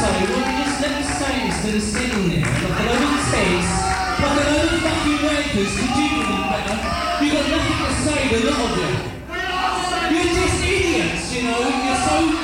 just let me say instead of sitting there like a load of tits, like a load of fucking wankers, could you do better? You got nothing to say, the lot of you. You're just idiots, you know, you're so